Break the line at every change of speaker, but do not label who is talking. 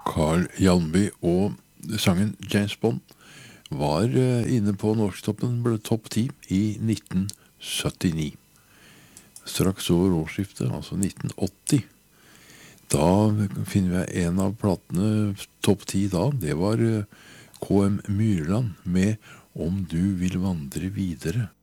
Carl Hjalmby, og sangen James Bond var inne på norsktoppen, ble topp 10 i 1979. Straks over årsskiftet, altså 1980, da finner vi en av platene topp 10 da, det var KM Myrland med Om du vil vandre videre.